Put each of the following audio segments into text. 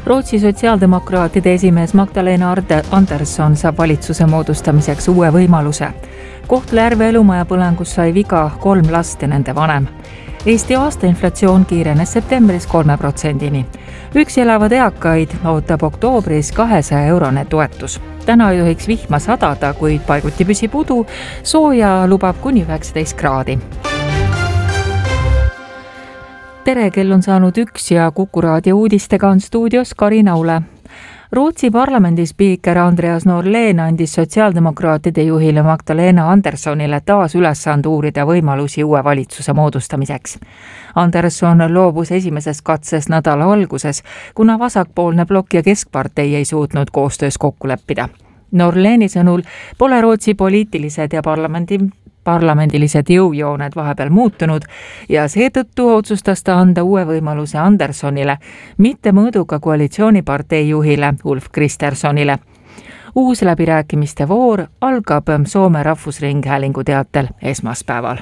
Rootsi sotsiaaldemokraatide esimees Magdalena Andersson saab valitsuse moodustamiseks uue võimaluse. Kohtla-Järve elumaja põlengus sai viga 3 last ja nende vanem. Eesti aastainflatsioon kiirenes septembris 3%-ni. Üksi elavad eakaid ootab oktoobris 200-eurone toetus. Täna ei tohiks vihma sadada, kuid paiguti püsib udu, sooja lubab kuni 19 kraadi. Tere, kell on saanud 1 ja Kuku raadio uudistega on stuudios Karin Aule. Rootsi parlamendi spiiker Andreas Norlén andis sotsiaaldemokraatide juhile Magdalena Anderssonile taas ülesande uurida võimalusi uue valitsuse moodustamiseks. Andersson loobus esimesest katsest nädala alguses, kuna vasakpoolne blokk ja keskpartei ei suutnud koostöös kokku leppida. Norléni sõnul pole Rootsi poliitilised ja parlamendilised jõujooned vahepeal muutunud ja seetõttu otsustas ta anda uue võimaluse Anderssonile, mitte mõõduka koalitsioonipartei juhile Ulf Kristerssonile. Uus läbirääkimiste voor algab Soome Rahvusringhäälingu teatel esmaspäeval.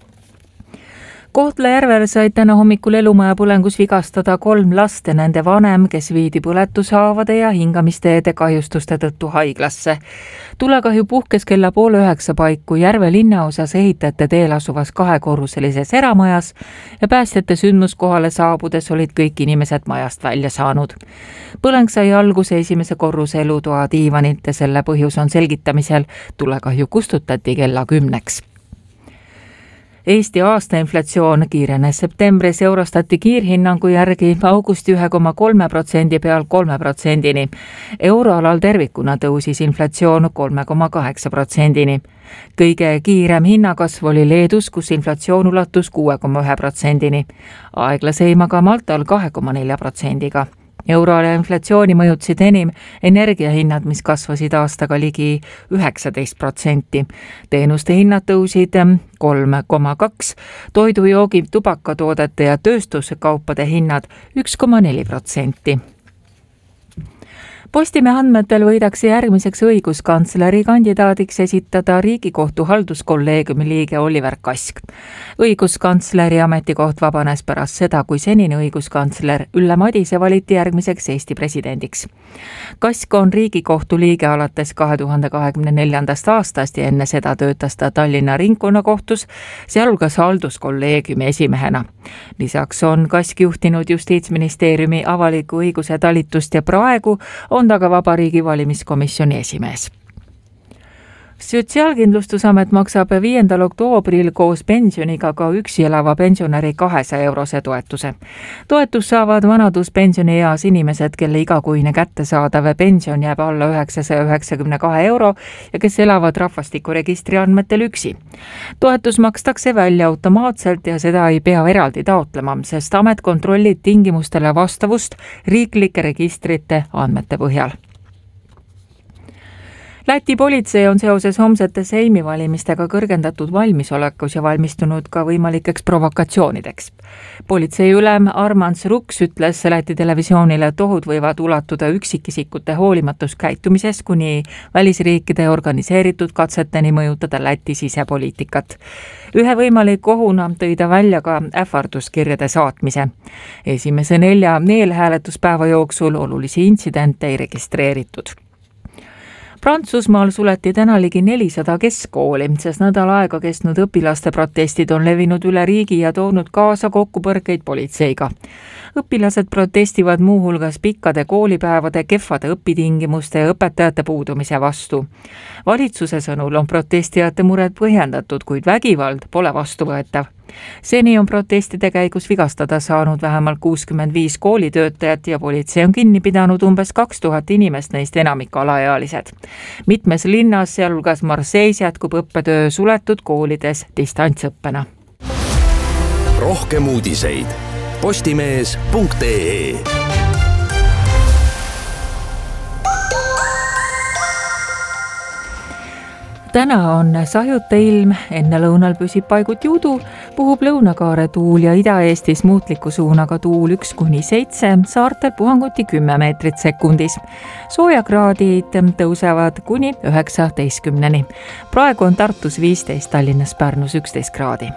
Kohtla-Järvel said täna hommikul elumaja põlengus vigastada 3 last ja nende vanem, kes viidi põletushaavade ja hingamisteede kahjustuste tõttu haiglasse. Tulekahju puhkes kella 8:30 paiku Järve linnaosas ehitajate teel asuvas 2-korruselises eramajas ja päästjate sündmuskohale saabudes olid kõik inimesed majast välja saanud. Põleng sai alguse esimese korruse elutoa diivanit ja selle põhjus on selgitamisel. Tulekahju kustutati kella 10-ks. Eesti aastainflatsioon kiirenes septembris Eurostati kiirhinnangu järgi augusti 1,3% peal 3%-ni. Euroalal tervikuna tõusis inflatsioon 3,8%-ni. Kõige kiirem hinnakasv oli Leedus, kus inflatsioon ulatus 6,1%-ni. Aeglaseim aga Maltal 2,4%-ga. Euroala inflatsiooni mõjutasid enim energiahinnad, mis kasvasid aastaga ligi 19%. Teenuste hinnad tõusid 3,2%, toidujoogi, tubakatoodete ja tööstuskaupade hinnad 1,4%. Postimehe andmetel võidakse järgmiseks õiguskantsleri kandidaadiks esitada Riigikohtu halduskolleegiumi liige Oliver Kask. Õiguskantsleri ametikoht vabanes pärast seda, kui senine õiguskantsler Ülle Madise valiti järgmiseks Eesti presidendiks. Kask on Riigikohtu liige alates 2024. aastast ja enne seda töötas ta Tallinna ringkonnakohtus, sealhulgas halduskolleegiumi esimehena. Lisaks on Kask juhtinud Justiitsministeeriumi avaliku õiguse talitust ja praegu on ta ka Vabariigi valimiskomisjoni esimees. Sotsiaalkindlustusamet maksab 5. oktoobril koos pensioniga ka üksi elava pensionäri 200-eurose toetuse. Toetus saavad vanaduspensioni eas inimesed, kelle igakuine kättesaadav pension jääb alla 992 euro ja kes elavad rahvastikuregistri andmetel üksi. Toetus makstakse välja automaatselt ja seda ei pea eraldi taotlema, sest amet kontrollib tingimustele vastavust riiklike registrite andmete põhjal. Läti politsei on seoses homsete Seimi valimistega kõrgendatud valmisolekus ja valmistunud ka võimalikeks provokatsioonideks. Politsei ülem Armand Ruks ütles Läti televisioonile, et ohud võivad ulatuda üksikisikute hoolimatuskäitumises kuni välisriikide organiseeritud katseteni mõjutada Läti sisepoliitikat. Ühe võimaliku ohuna tõi ta välja ka ähvarduskirjade saatmise. Esimese 4 eelhääletuspäeva jooksul olulisi intsidente ei registreeritud. Prantsusmaal suleti täna ligi 400 keskkooli, sest nädal aega kestnud õpilaste protestid on levinud üle riigi ja toonud kaasa kokkupõrkeid politseiga. Õpilased protestivad muuhulgas pikkade koolipäevade, kehvade õpitingimuste ja õpetajate puudumise vastu. Valitsuse sõnul on protestijate mured põhjendatud, kuid vägivald pole vastuvõetav. Seni on protestide käigus vigastada saanud vähemalt 65 koolitöötajat ja politsei on kinni pidanud umbes 2000 inimest, neist enamik alaealised. Mitmes linnas, sealhulgas Marseilles, jätkub õppetöö suletud koolides distantsõppena. Rohkem uudiseid postimees.ee. Täna on sajuta ilm, enne lõunal püsib paiguti udu, puhub lõunakaare tuul ja Ida-Eestis muutliku suunaga tuul 1–7, saartel puhanguti 10 meetrit sekundis. Soojakraadid tõusevad kuni 19-ni. Praegu on Tartus 15, Tallinnas, Pärnus 11 kraadi.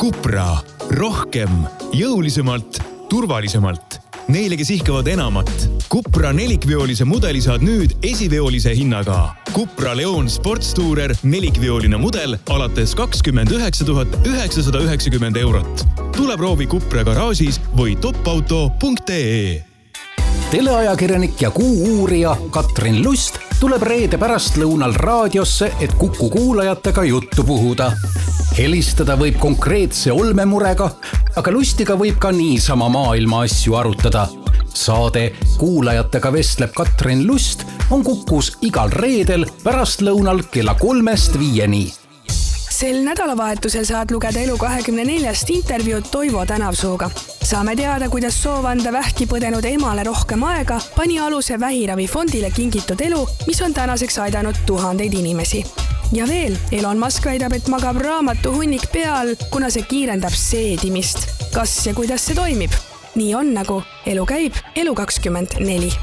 Cupra, rohkem, jõulisemalt, turvalisemalt. Neile, kes ihkavad enamat. Cupra nelikveolise mudeli saad nüüd esiveolise hinnaga. Cupra Leon Sportstourer nelikveoline mudel alates 29 990 eurot. Tule proovi Cupra garaažis või topauto.ee. Teleajakirjanik ja Kuu-uurija Katrin Lust tuleb reede pärastlõunal raadiosse, et Kuku kuulajatega juttu puhuda. Helistada võib konkreetse olmemurega, aga Lustiga võib ka niisama maailma asju arutada. Saade Kuulajatega vestleb Katrin Lust on Kukus igal reedel pärastlõunal kella 3-5. Sel nädalavahetusel saad lugeda Elu24 intervjuud Toivo Tänavsooga. Saame teada, kuidas soov anda vähki põdenud emale rohkem aega pani aluse vähiravifondile kingitud elu, mis on tänaseks aidanud tuhandeid inimesi. Ja veel, Elon Musk väidab, et magab raamatu hunnik peal, kuna see kiirendab seedimist. Kas ja kuidas see toimib? Nii on, nagu elu käib Elu24.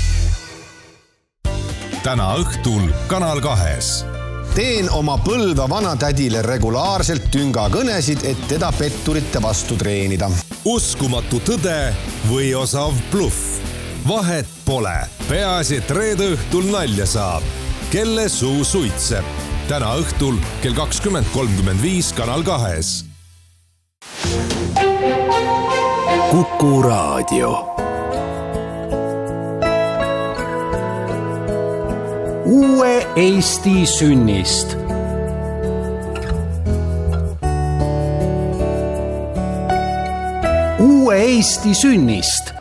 Täna õhtul Kanal 2. Teen oma Põlva vanatädile regulaarselt tüngakõnesid, et teda petturite vastu treenida. Uskumatu tõde või osav bluff. Vahet pole. Peaasi, et reede õhtul nalja saab. Kelle suu suitseb. Täna õhtul kell 20:35 Kanal 2. Kuku raadio. Uue Eesti sünnist. Uue Eesti sünnist.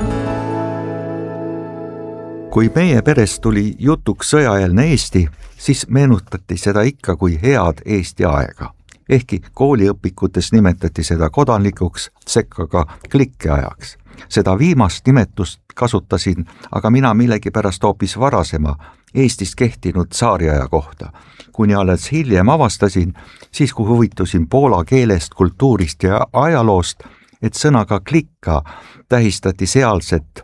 Kui meie peres tuli jutuks sõjaeelne Eesti, siis meenutati seda ikka kui head Eesti aega. Ehkki kooliõpikutes nimetati seda kodanlikuks, sekka ka klikkeajaks. Seda viimast nimetust kasutasin, aga mina millegipärast hoopis varasema Eestis kehtinud tsaariaja kohta. Kuni alles hiljem avastasin, siis kui huvitusin poola keelest, kultuurist ja ajaloost, et sõnaga klikka tähistati sealset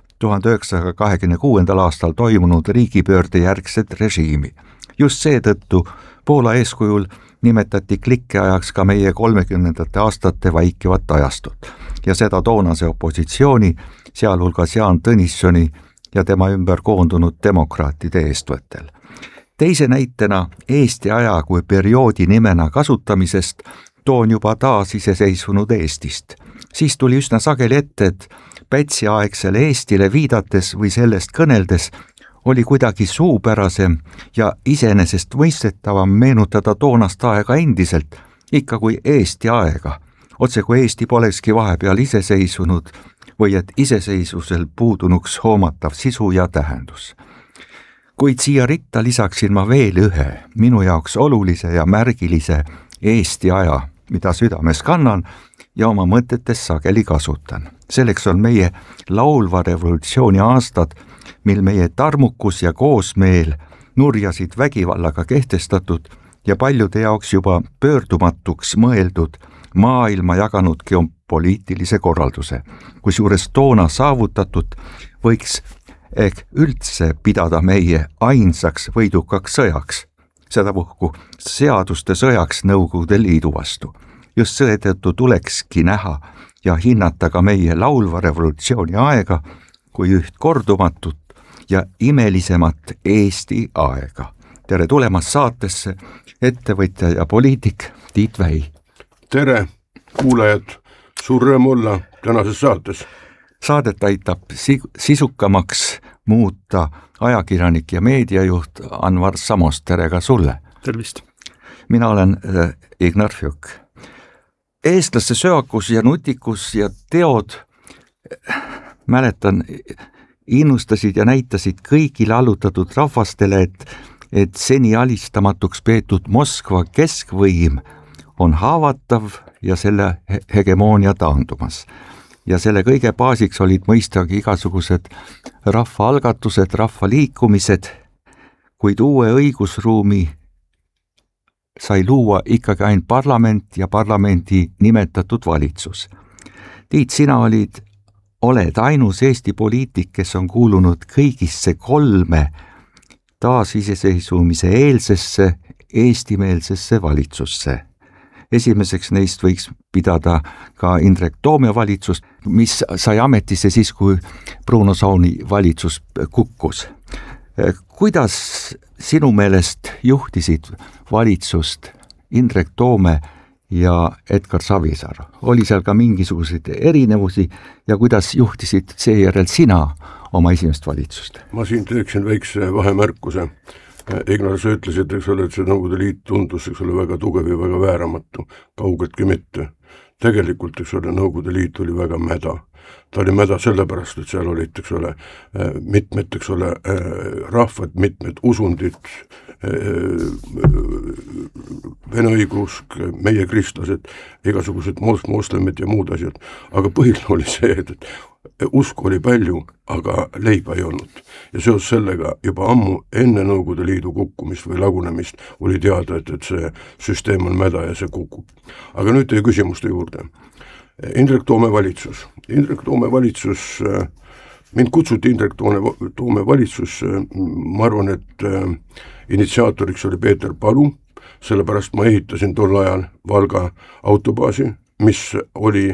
1926. aastal toimunud riigipöörde järgset režiimi. Just seetõttu Poola eeskujul nimetati klikkeajaks ka meie 30. aastate vaikivat ajastut ja seda toonase opositsiooni, sealhulgas Jaan Tõnissoni ja tema ümber koondunud demokraatide eestvõttel. Teise näitena Eesti aja kui perioodi nimena kasutamisest toon juba taasiseseisvunud Eestist. Siis tuli üsna sageli ette, et Pätsi-aegsele Eestile viidates või sellest kõneldes oli kuidagi suupärasem ja iseenesest mõistetavam meenutada toonast aega endiselt, ikka kui Eesti aega, otse kui Eesti polekski vahepeal iseseisvunud või et iseseisvusel puudunuks hoomatav sisu ja tähendus. Kuid siia ritta lisaksin ma veel ühe minu jaoks olulise ja märgilise Eesti aja, mida südames kannan ja oma mõtetes sageli kasutan. Selleks on meie laulva revolutsiooni aastad, mil meie tarmukus ja koosmeel nurjasid vägivallaga kehtestatud ja paljude jaoks juba pöördumatuks mõeldud maailma jaganud geopoliitilise korralduse, kusjuures toona saavutatud võiks ehk üldse pidada meie ainsaks võidukaks sõjaks, sedapuhku seaduste sõjaks Nõukogude Liidu vastu. Just seetõttu tulekski näha ja hinnata ka meie laulva revolutsiooni aega kui üht kordumatut ja imelisemat Eesti aega. Tere tulemast saatesse, ettevõtja ja poliitik Tiit Vähi. Tere, kuulajad, suur rõõm olla tänases saates. Saadet aitab sisukamaks muuta ajakirjanik ja meediajuht Anvar Samos. Tere ka sulle. Tervist. Mina olen Ignar Fjuk. Eestlaste söakus ja nutikus ja teod, mäletan, innustasid ja näitasid kõigile allutatud rahvastele, et seni alistamatuks peetud Moskva keskvõim on haavatav ja selle hegemoonia taandumas. Ja selle kõige baasiks olid mõistagi igasugused rahvaalgatused, rahvaliikumised, kuid uue õigusruumi sai luua ikkagi ainult parlament ja parlamendi nimetatud valitsus. Tiit, sina oled ainus Eesti poliitik, kes on kuulunud kõigisse 3 taasiseseisvumise eelsesse eestimeelsesse valitsusse. esimeseks neist võiks pidada ka Indrek Toome valitsust, mis sai ametisse siis, kui Bruno Sauni valitsus kukkus. Kuidas sinu meelest juhtisid valitsust Indrek Toome ja Edgar Savisaar? Oli seal ka mingisuguseid erinevusi ja kuidas juhtisid seejärel sina oma esimest valitsust? Ma siin teeksin väikse vahemärkuse. Ignar, sa ütlesid, eks ole, et see Nõukogude Liit tundus, eks ole, väga tugev ja väga vääramatu, kaugeltki mitte. Tegelikult, eks ole, Nõukogude Liit oli väga mäda. Ta oli mäda sellepärast, et seal olid, eks ole, mitmed, eks ole, rahvad, mitmed usundid, vene õigeusk, meie kristlased, igasugused moslemid ja muud asjad. Aga põhiline oli see, et usku oli palju, aga leiba ei olnud. Ja seos sellega juba ammu enne Nõukogude Liidu kukkumist või lagunemist oli teada, et see süsteem on mäda ja see kukub. Aga nüüd teie küsimuste juurde. Indrek Toome valitsus. Indrek Toome valitsus, mind kutsuti Indrek Toome valitsus, ma arvan, et initsiaatoriks oli Peeter Palu, sellepärast ma ehitasin tol ajal Valga autobaasi, mis oli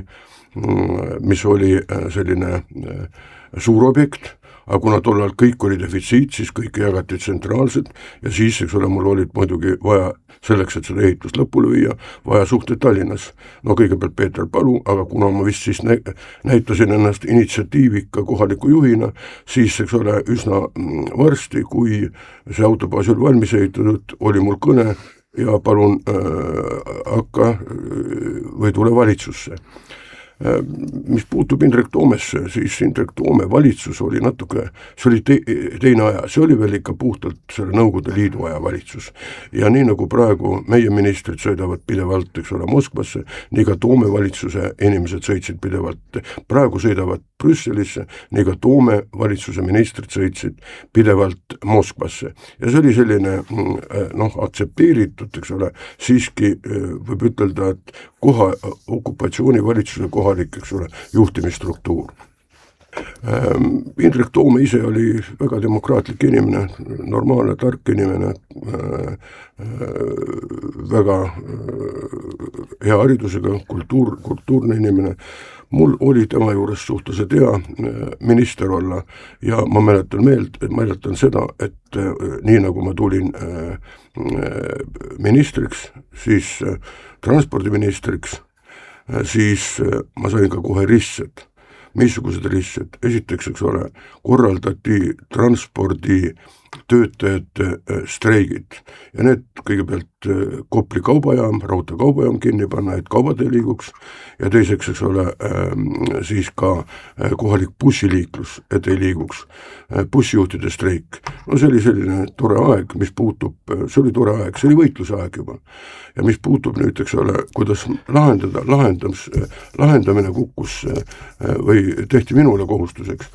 selline suur objekt, aga kuna tollal kõik oli defitsiit, siis kõik jagati tsentraalselt ja siis, eks ole, mul olid muidugi vaja selleks, et seda ehitust lõpule viia, vaja suhted Tallinnas. No kõigepealt Peeter Palu, aga kuna ma vist siis näitasin ennast initsiatiivika kohaliku juhina, siis, eks ole, üsna varsti, kui see autobaas oli valmis ehitatud, oli mul kõne ja palun hakka või tule valitsusse. Mis puutub Indrek Toomesse, siis Indrek Toome valitsus oli natuke, see oli teine aja, see oli veel ikka puhtalt selle Nõukogude Liidu aja valitsus. Ja nii nagu praegu meie ministrid sõidavad pidevalt, eks ole, Moskvasse, nii ka Toome valitsuse inimesed sõitsid pidevalt, praegu sõidavad Brüsselisse, nii ka Toome valitsuse ministrid sõitsid pidevalt Moskvasse. Ja see oli selline, aktsepteeritud, eks ole, siiski võib ütelda, et okupatsioonivalitsuse kohalik, eks ole, juhtimisstruktuur. Indrek Toome ise oli väga demokraatlik inimene, normaalne, tark inimene, väga hea haridusega, kultuurne inimene. Mul oli tema juures suhteliselt hea minister olla ja ma mäletan seda, et nii nagu ma tulin ministriks, siis transpordiministriks, siis ma sain ka kohe ristsed. Missugused ristsed? Esiteks, eks ole, korraldati transpordi töötajate streigid ja need kõigepealt Kopli kaubajaam, raudtee kaubajaam kinni panna, et kaubad ei liiguks ja teiseks, eks ole, siis ka kohalik bussiliiklus, et ei liiguks, bussijuhtide streik. No see oli selline tore aeg, mis puutub, see oli tore aeg, see oli võitluse aeg juba. Ja mis puutub nüüd, eks ole, kuidas lahendamine kukkus või tehti minule kohustuseks.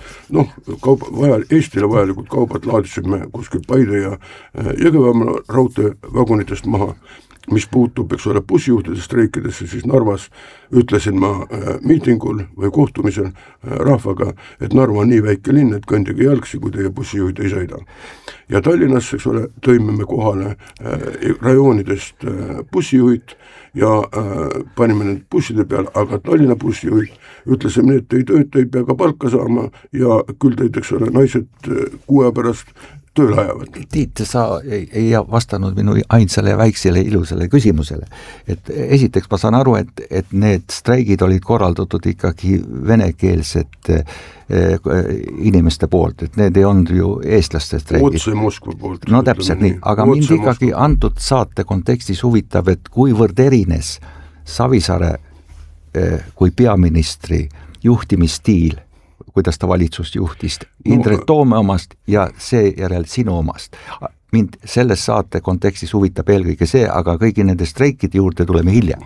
Eestile vajalikud kaubad laadisime kuskil Paide ja Jõgevamaa raudteevagunitest maha. Mis puutub, eks ole, bussijuhtide streikidesse, siis Narvas ütlesin ma miitingul või kohtumisel rahvaga, et Narva on nii väike linn, et kõndige jalgsi, kui teie bussijuhid ei sõida. Ja Tallinnas, eks ole, tõime me kohale rajoonidest bussijuhid ja panime need busside peale, aga Tallinna bussijuhid ütlesime, et ei tööta, ei pea ka palka saama ja küll teid, eks ole, naised 6 aja pärast tööl ajavad. Tiit, sa ei vastanud minu ainsale väiksele ilusale küsimusele. Et esiteks ma saan aru, et need streigid olid korraldatud ikkagi venekeelsete inimeste poolt, et need ei olnud ju eestlaste streigid. Otse Moskva poolt. No täpselt nii, aga mind ikkagi antud saate kontekstis huvitab, et kuivõrd erines Savisaare kui peaministri juhtimisstiil, kuidas ta valitsust juhtis, Indrek Toome omast ja seejärel sinu omast. Mind selles saate kontekstis huvitab eelkõige see, aga kõigi nende streikide juurde tuleme hiljem.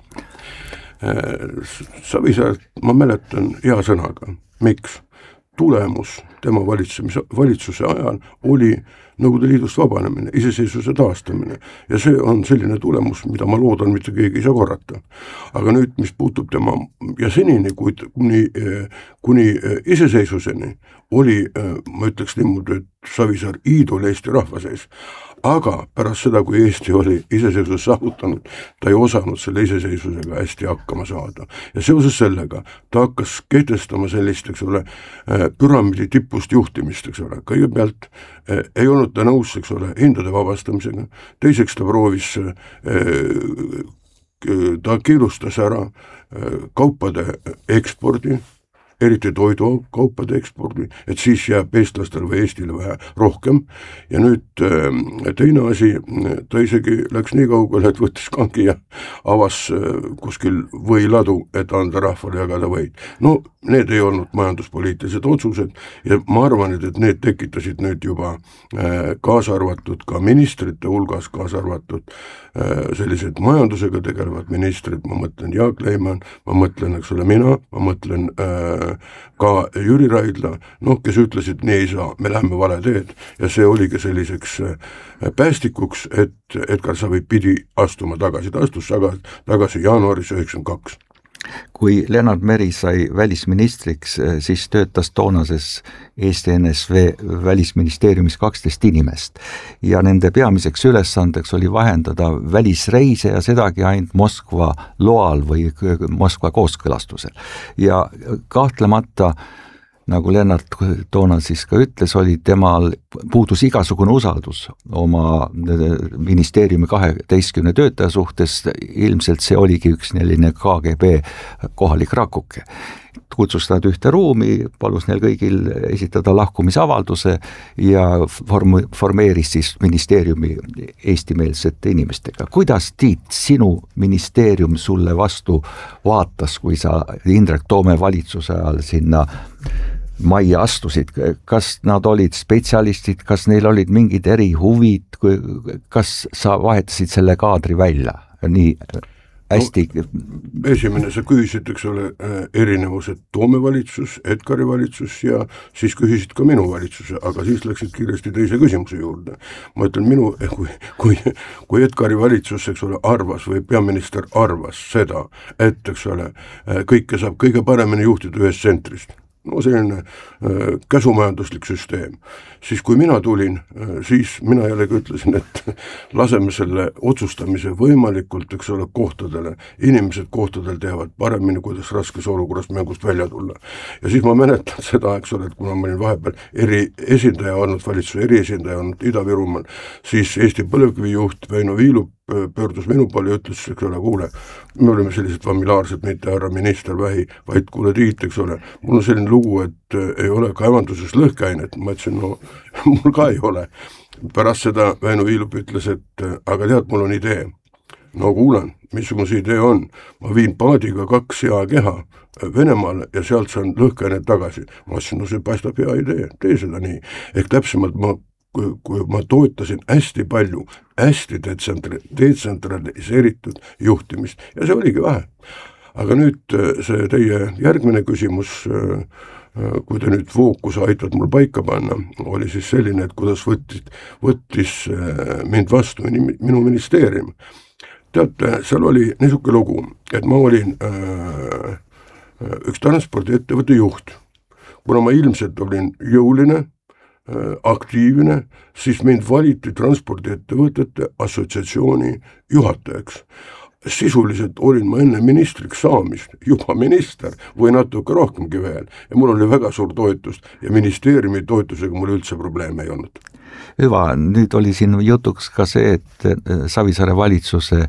Savisaar, ma mäletan hea sõnaga. Miks? Tulemus tema valitsuse ajal oli Nõukogude Liidust vabanemine, iseseisvuse taastamine ja see on selline tulemus, mida ma loodan, mitte keegi ei saa korrata. Aga nüüd, mis puutub tema ja senini, kuni iseseisvuseni oli, ma ütleks niimoodi, et Savisaar iidol Eesti rahva sees. aga pärast seda, kui Eesti oli iseseisvus saavutanud, ta ei osanud selle iseseisvusega hästi hakkama saada. Ja seoses sellega ta hakkas kehtestama sellist, eks ole, püramiidi tipust juhtimist, eks ole. Kõigepealt ei olnud ta nõus, eks ole, hindade vabastamisega. Teiseks ta proovis, ta keelustas ära kaupade ekspordi, eriti toidukaupade ekspordi, et siis jääb eestlastele või Eestile vähe rohkem. Ja nüüd teine asi, ta isegi läks nii kaugele, et võttis kangi ja avas kuskil võiladu, et anda rahvale jagada võid. No need ei olnud majanduspoliitilised otsused ja ma arvan, et need tekitasid nüüd juba kaasa arvatud ka ministrite hulgas, kaasa arvatud sellised majandusega tegelevad ministrid, ma mõtlen Jaak Leiman, ma mõtlen, eks ole, mina, ma mõtlen ka Jüri Raidla, kes ütlesid, nii ei saa, me läheme vale teed ja see oligi selliseks päästikuks, et Edgar Savisaar pidi astuma tagasi, ta astus tagasi jaanuaris 1992. Kui Lennart Meri sai välisministriks, siis töötas toonases Eesti NSV välisministeeriumis 12 inimest ja nende peamiseks ülesandeks oli vahendada välisreise ja sedagi ainult Moskva loal või Moskva kooskõlastusel. Ja kahtlemata, nagu Lennart toona siis ka ütles, oli temal puudus igasugune usaldus oma ministeeriumi 12 töötaja suhtes, ilmselt see oligi üks selline KGB kohalik rakuke. Kutsus nad ühte ruumi, palus neil kõigil esitada lahkumisavalduse ja formeeris siis ministeeriumi eestimeelsete inimestega. Kuidas, Tiit, sinu ministeerium sulle vastu vaatas, kui sa Indrek Toome valitsuse ajal sinna majja astusid, kas nad olid spetsialistid, kas neil olid mingid erihuvid, kas sa vahetasid selle kaadri välja nii hästi? Esimene, sa küsisid, eks ole, erinevused Toome valitsus, Edgari valitsus ja siis küsisid ka minu valitsuse, aga siis läksid kiiresti teise küsimuse juurde. Ma ütlen, kui Edgari valitsus, eks ole, arvas või peaminister arvas seda, et, eks ole, kõike saab kõige paremini juhtida ühest tsentrist, selline käsumajanduslik süsteem. Siis kui mina tulin, siis mina jällegi ütlesin, et laseme selle otsustamise võimalikult, eks ole, kohtadele. Inimesed kohtadel teavad paremini, kuidas raskes olukorras mängust välja tulla. Ja siis ma mäletan seda, eks ole, et kuna ma olin vahepeal eriesindaja olnud, valitsuse eriesindaja olnud Ida-Virumaal, siis Eesti Põlevkivi juht Väino Viilup pöördus minu poole ja ütles, eks ole, kuule, me olime sellised familiaarsed, mitte härra minister Vähi, vaid kuule Tiit, eks ole, mul on selline lugu, et ei ole kaevanduses lõhkeainet. Ma ütlesin, no mul ka ei ole. Pärast seda Väino Viilup ütles, et aga tead, mul on idee. No kuulan, missugune see idee on. Ma viin paadiga 2 seakeha Venemaale ja sealt saan lõhkeainet tagasi. Ma ütlesin, no see paistab hea idee, tee seda nii. Ehk täpsemalt kui ma toetasin hästi palju, hästi detsentraliseeritud juhtimist ja see oligi vähe. Aga nüüd see teie järgmine küsimus, kui te nüüd fookuse aitad mul paika panna, oli siis selline, et kuidas võttis mind vastu minu ministeerium. Teate, seal oli niisugune lugu, et ma olin üks transpordiettevõtte juht. Kuna ma ilmselt olin jõuline, aktiivne, siis mind valiti transpordiettevõtete assotsiatsiooni juhatajaks. Sisuliselt olin ma enne ministriks saamist, juba minister või natuke rohkemgi veel ja mul oli väga suur toetust ja ministeeriumi toetusega mul üldse probleeme ei olnud. Hüva, nüüd oli siin jutuks ka see, et Savisaare valitsuse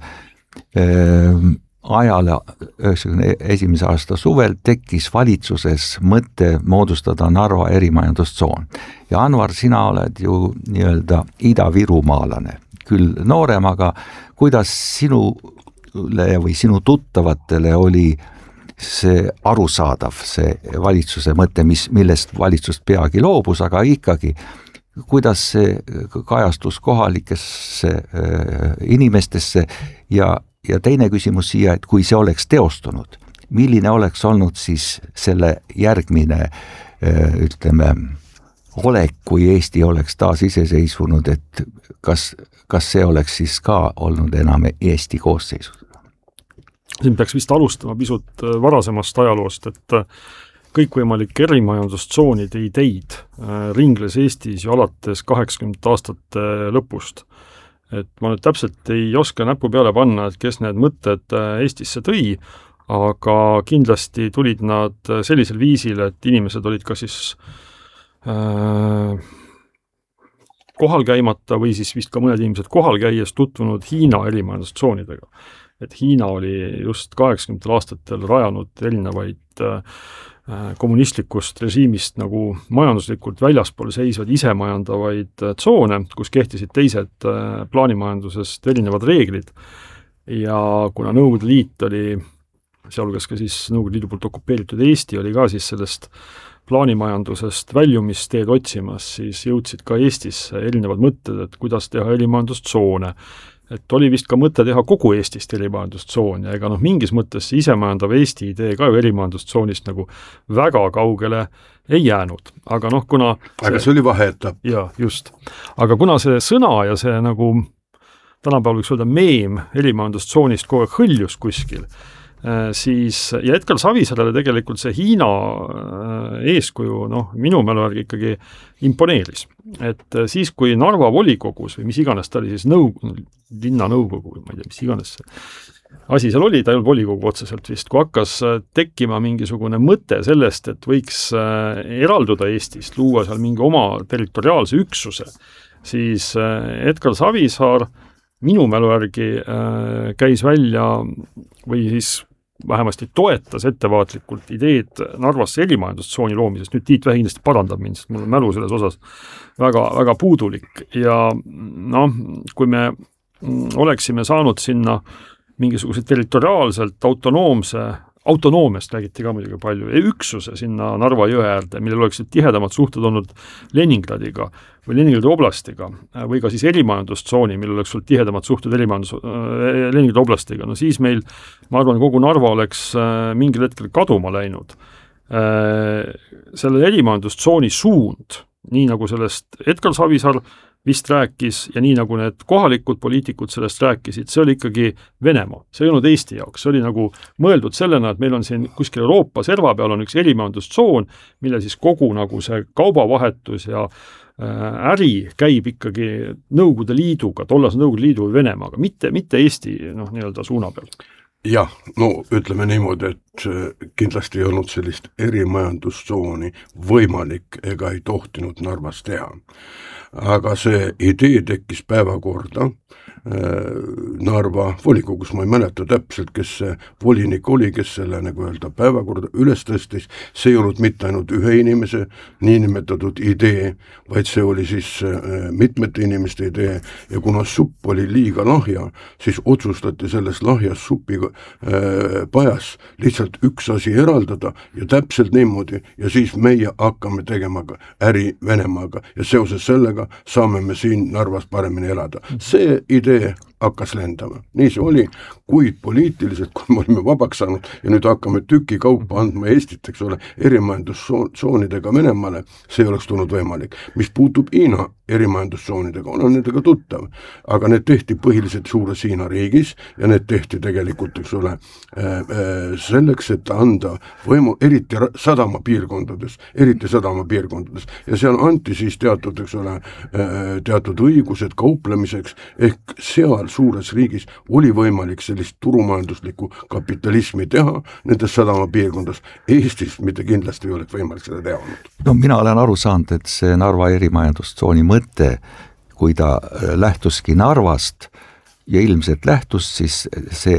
ajal 1991. aasta suvel tekkis valitsuses mõte moodustada Narva erimajandustsoon. Ja Anvar, sina oled ju nii-öelda Ida-Virumaalane, küll noorem, aga kuidas sinule või sinu tuttavatele oli see arusaadav, see valitsuse mõte, millest valitsust peagi loobus, aga ikkagi, kuidas see kajastus kohalikesse inimestesse ja teine küsimus siia, et kui see oleks teostunud, milline oleks olnud siis selle järgmine, ütleme, olek, kui Eesti oleks taas iseseisvunud, et kas see oleks siis ka olnud enam Eesti koosseisus? Siin peaks vist alustama pisut varasemast ajaloost, et kõikvõimalike erimajandustsoonide ideid ringles Eestis ju alates 80 aastate lõpust. Et ma nüüd täpselt ei oska näpu peale panna, et kes need mõtted Eestisse tõi, aga kindlasti tulid nad sellisel viisil, et inimesed olid ka siis kohal käimata või siis vist ka mõned inimesed kohal käies tutvunud Hiina erimajandustsoonidega. Et Hiina oli just 80 aastatel rajanud erinevaid kommunistlikust režiimist nagu majanduslikult väljaspool seisvad isemajandavaid tsoone, kus kehtisid teised plaanimajandusest erinevad reeglid. Ja kuna Nõukogude Liit oli, sealhulgas ka siis Nõukogude Liidu poolt okupeeritud Eesti, oli ka siis sellest plaanimajandusest väljumisteed otsimas, siis jõudsid ka Eestis erinevad mõtted, et kuidas teha erimajandustsoone. Et oli vist ka mõte teha kogu Eestist erimajandustsoon ja ega mingis mõttes see isemajandav Eesti idee ka ju erimajandustsoonist nagu väga kaugele ei jäänud. Aga kuna aga see oli vaheetapp. Jaa, just. Aga kuna see sõna ja see nagu tänapäeval võiks öelda meem erimajandustsoonist kogu aeg hõljus kuskil, siis ja Edgar Savisaarele tegelikult see Hiina eeskuju, minu mälu järgi ikkagi imponeeris. Et siis, kui Narva volikogus või mis iganes ta oli siis linnanõukogu või ma ei tea, mis iganes see asi seal oli, ta ei olnud volikogu otseselt vist, kui hakkas tekkima mingisugune mõte sellest, et võiks eralduda Eestist, luua seal mingi oma territoriaalse üksuse, siis Edgar Savisaar minu mälu järgi käis välja või siis vähemasti toetas ettevaatlikult ideed Narvasse erimajandustsooni loomisest. Nüüd Tiit Vähi kindlasti parandab mind, sest mul on mälu selles osas väga, väga puudulik. Ja kui me oleksime saanud sinna mingisuguse territoriaalselt autonoomiast räägiti ka muidugi palju, üksuse sinna Narva jõe äärde, millel oleksid tihedamad suhted olnud Leningradiga või Leningradi oblastiga või ka siis erimajandustsooni, millel oleks olnud tihedamad suhted Leningradi oblastiga. Siis meil, ma arvan, kogu Narva oleks mingil hetkel kaduma läinud. Selle erimajandustsooni suund, nii nagu sellest Edgar Savisaar vist rääkis ja nii nagu need kohalikud poliitikud sellest rääkisid, see oli ikkagi Venemaa. See ei olnud Eesti jaoks. See oli nagu mõeldud sellena, et meil on siin kuskil Euroopa serva peal on üks erimajandustsoon, mille siis kogu nagu see kaubavahetus ja äri käib ikkagi Nõukogude Liiduga, tollase Nõukogude Liidu või Venemaaga, mitte Eesti nii-öelda suuna peal. Jah, ütleme niimoodi, et kindlasti ei olnud sellist erimajandustsooni võimalik ega ei tohtinud Narvas teha. Aga see idee tekkis päevakorda Narva volikogus, ma ei mäleta täpselt, kes see volinik oli, kes selle nagu öelda päevakorda üles tõstis. See ei olnud mitte ainult ühe inimese niinimetatud idee, vaid see oli siis mitmete inimeste idee ja kuna supp oli liiga lahja, siis otsustati selles lahjas supi pajas lihtsalt üks asi eraldada ja täpselt niimoodi ja siis meie hakkame tegema äri Venemaaga ja seoses sellega saame me siin Narvas paremini elada. See idee hakkas lendama. Nii see oli, kuid poliitiliselt, kui me olime vabaks saanud ja nüüd hakkame tüki kaupa andma Eestit, eks ole, erimajandustsoonidega Venemaale, see oleks tulnud võimalik. Mis puutub Hiina erimajandustsoonidega, olen nendega tuttav, aga need tehti põhiliselt suures Hiina riigis ja need tehti tegelikult, eks ole, selleks, et anda võimu, eriti sadamapiirkondades ja seal anti siis teatud, eks ole, teatud õigused kauplemiseks, ehk seal suures riigis oli võimalik sellist turumajanduslikku kapitalismi teha nendes sadamapiirkondas. Eestis mitte kindlasti ei oleks võimalik seda teha olnud. Mina olen aru saanud, et see Narva erimajandustsooni mõte, kui ta lähtuski Narvast ja ilmselt lähtus, siis see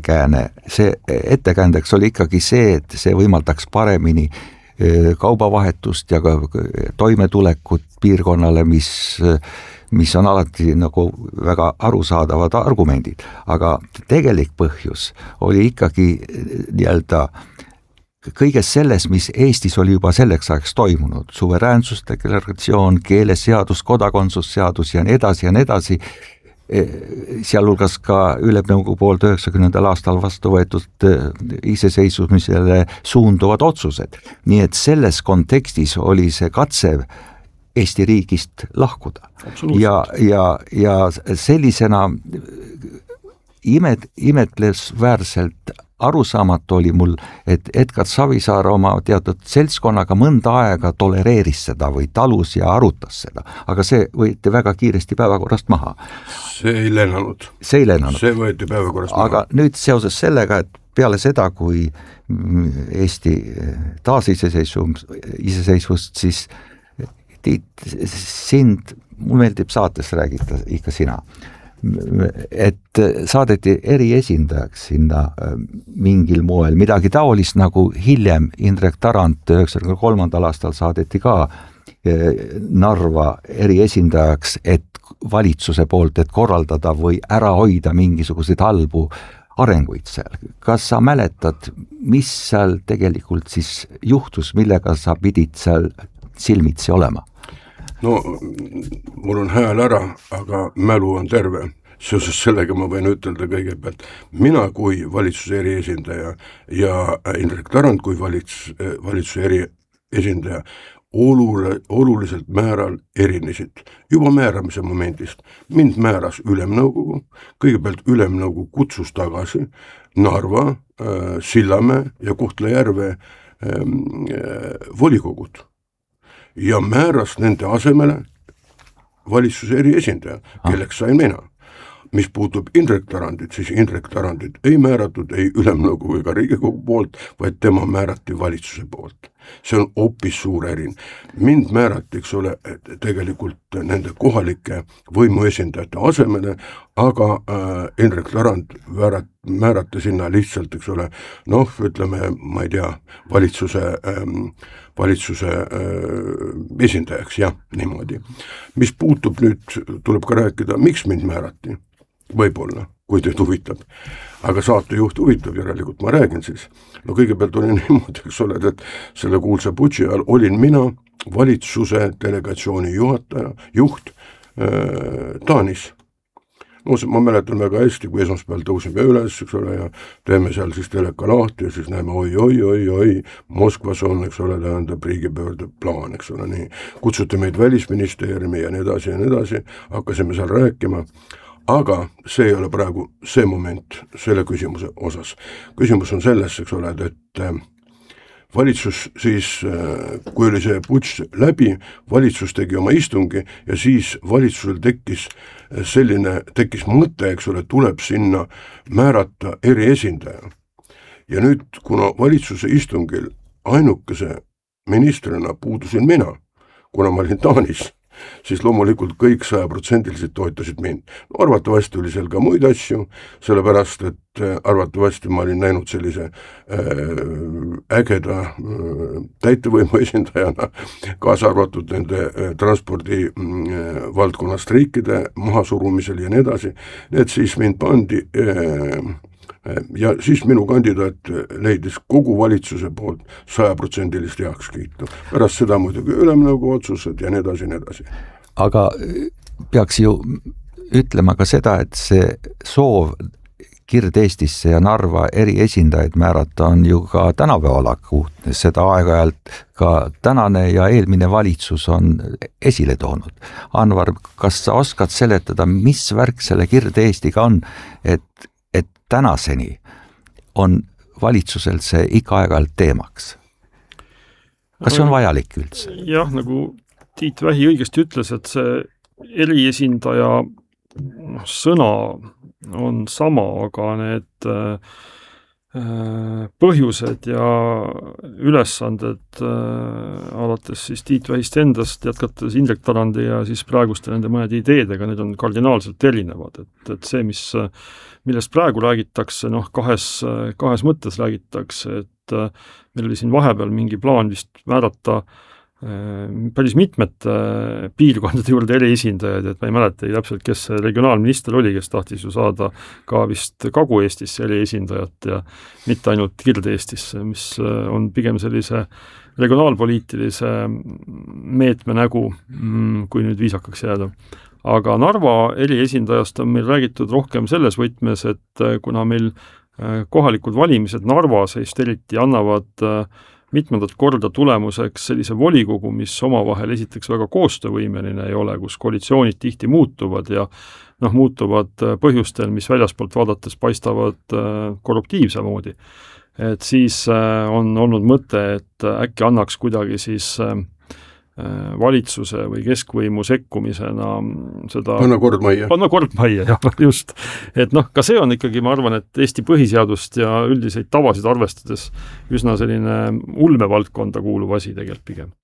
ettekäändeks oli ikkagi see, et see võimaldaks paremini kaubavahetust ja ka toimetulekut piirkonnale, mis on alati nagu väga arusaadavad argumendid, aga tegelik põhjus oli ikkagi nii-öelda kõiges selles, mis Eestis oli juba selleks ajaks toimunud, suveräänsusdeklaratsioon, keeleseadus, kodakondsusseadus ja nii edasi, sealhulgas ka Ülemnõukogu poolt 90. aastal vastu võetud iseseisvumisele suunduvad otsused. Nii et selles kontekstis oli see katse Eesti riigist lahkuda. Ja sellisena imetlesväärselt arusaamatu oli mul, et Edgar Savisaar oma teatud seltskonnaga mõnda aega tolereeris seda või talus ja arutas seda, aga see võeti väga kiiresti päevakorrast maha. See ei lennanud. See võeti päevakorrast maha. Aga nüüd seoses sellega, et peale seda, kui Eesti taasiseseisvust, siis Tiit, mul meeldib saates räägida ikka sina, et saadeti eriesindajaks sinna mingil moel, midagi taolist nagu hiljem Indrek Tarand 1993. aastal saadeti ka Narva eriesindajaks, et valitsuse poolt, et korraldada või ära hoida mingisuguseid halbu arenguid seal. Kas sa mäletad, mis seal tegelikult siis juhtus, millega sa pidid seal silmitsi olema? No, mul on hääl ära, aga mälu on terve. Seoses sellega ma võin ütelda kõigepealt, mina kui valitsuse eriesindaja ja Indrek Tarand kui valitsuse eriesindaja oluliselt määral erinesid. Juba määramise momendist. Mind määras ülemnõukogu, kõigepealt ülemnõukogu kutsus tagasi Narva, Sillamäe ja Kohtla-Järve volikogud ja määras nende asemele valitsuse eriesindaja, kelleks sain mina. Mis puutub Indrek Tarandit, siis Indrek Tarandit ei määratud ei ülemnõukogu ega Riigikogu poolt, vaid tema määrati valitsuse poolt. See on hoopis suur erin. Mind määrati, eks ole, tegelikult nende kohalike võimuesindajate asemele, aga Indrek Tarand määrati sinna lihtsalt, eks ole, ütleme, ma ei tea, valitsuse esindajaks, jah, niimoodi. Mis puutub nüüd, tuleb ka rääkida, miks mind määrati? Võib-olla, kui teid huvitab. Aga saatejuht huvitab, järelikult ma räägin siis. No kõigepealt olin niimoodi, eks ole, et selle kuulsa putši ajal olin mina valitsuse delegatsiooni juht Taanis. No ma mäletan väga hästi, kui esmaspäeval tõusime üles, eks ole, ja teeme seal siis teleka lahti ja siis näeme oi, Moskvas on, eks ole, tähendab riigipöörde plaan, eks ole, nii. Kutsuti meid välisministeeriumi ja nii edasi, hakkasime seal rääkima. Aga see ei ole praegu see moment selle küsimuse osas. Küsimus on selles, eks ole, et valitsus siis, kui oli see putš läbi, valitsus tegi oma istungi ja siis valitsusel tekkis mõte, eks ole, tuleb sinna määrata eriesindaja. Ja nüüd, kuna valitsuse istungil ainukese ministrina puudusin mina, kuna ma olin Taanis, siis loomulikult kõik 100% toetasid mind. No, arvatavasti oli seal ka muid asju, sellepärast, et arvatavasti ma olin näinud sellise ägeda täitevõimu esindajana, kaasa arvatud nende transpordi valdkonna streikide mahasurumisel ja nii edasi, et siis mind pandi ja siis minu kandidaat leidis kogu valitsuse poolt 100% heakskiitu. Pärast seda muidugi ülemnõukogu otsused ja nii edasi. Aga peaks ju ütlema ka seda, et see soov Kirde-Eestisse ja Narva eriesindajaid määrata on ju ka tänapäeval akuutne. Seda aeg-ajalt ka tänane ja eelmine valitsus on esile toonud. Anvar, kas sa oskad seletada, mis värk selle Kirde-Eestiga on, et tänaseni on valitsusel see ikka aeg-ajalt teemaks? Kas see on vajalik üldse? Jah, nagu Tiit Vähi õigesti ütles, et see eriesindaja sõna on sama, aga need põhjused ja ülesanded alates siis Tiit Vähist endast, jätkates Indrek Tarandi ja siis praeguste nende mõnede ideedega, need on kardinaalselt erinevad, et see, millest praegu räägitakse, kahes mõttes räägitakse, et meil oli siin vahepeal mingi plaan vist määrata päris mitmete piirkondade juurde eriesindajaid, et ma ei mäleta täpselt, kes regionaalminister oli, kes tahtis ju saada ka vist Kagu-Eestisse eriesindajat ja mitte ainult Kirde-Eestisse, mis on pigem sellise regionaalpoliitilise meetme nägu, kui nüüd viisakaks jääda. Aga Narva eriesindajast on meil räägitud rohkem selles võtmes, et kuna meil kohalikud valimised Narvas just eriti annavad mitmendat korda tulemuseks sellise volikogu, mis omavahel esiteks väga koostöövõimeline ei ole, kus koalitsioonid tihti muutuvad ja muutuvad põhjustel, mis väljaspoolt vaadates paistavad korruptiivse moodi. Et siis on olnud mõte, et äkki annaks kuidagi siis valitsuse või keskvõimu sekkumisena seda panna kord majja, jah, just. Et ka see on ikkagi, ma arvan, et Eesti põhiseadust ja üldiseid tavasid arvestades üsna selline ulmevaldkonda kuuluv asi tegelikult pigem.